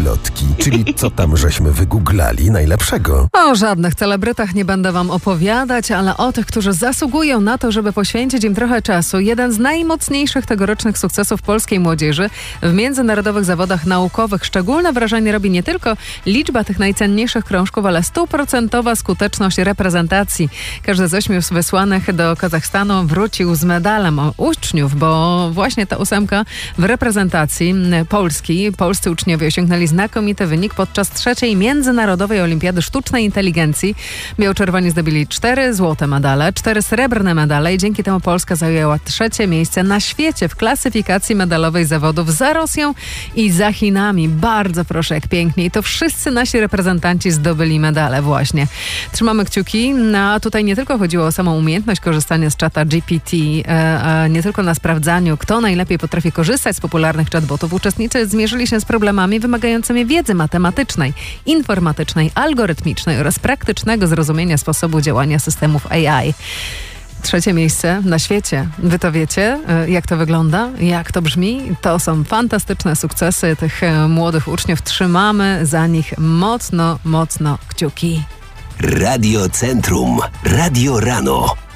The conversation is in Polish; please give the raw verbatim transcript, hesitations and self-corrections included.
ulotki, czyli co tam żeśmy wygooglali najlepszego. O żadnych celebrytach nie będę wam opowiadać, ale o tych, którzy zasługują na to, żeby poświęcić im trochę czasu. Jeden z najmocniejszych tegorocznych sukcesów polskiej młodzieży w międzynarodowych zawodach naukowych. Szczególne wrażenie robi nie tylko liczba tych najcenniejszych krążków, ale stuprocentowa skuteczność reprezentacji. Każdy z ośmiu wysłanych do Kazachstanu wrócił z medalem uczniów, bo właśnie ta ósemka w reprezentacji Polski. Polscy uczniowie osiągnęli znakomity wynik podczas trzeciej Międzynarodowej Olimpiady Sztucznej Inteligencji. Biało-czerwoni zdobyli cztery złote medale, cztery srebrne medale i dzięki temu Polska zajęła trzecie miejsce na świecie w klasyfikacji medalowej zawodów za Rosją i za Chinami. Bardzo proszę, jak pięknie. I to wszyscy nasi reprezentanci zdobyli medale właśnie. Trzymamy kciuki. A tutaj nie tylko chodziło o samą umiejętność korzystania z czata G P T, e, nie tylko na sprawdzaniu, kto najlepiej potrafi korzystać z popularnych chatbotów. Uczestnicy zmierzyli się z problemami wymagającymi wiedzy matematycznej, informatycznej, algorytmicznej oraz praktycznego zrozumienia sposobu działania systemów A I. Trzecie miejsce na świecie. Wy to wiecie, jak to wygląda, jak to brzmi. To są fantastyczne sukcesy tych młodych uczniów. Trzymamy za nich mocno, mocno kciuki. Radio Centrum. Radio Rano.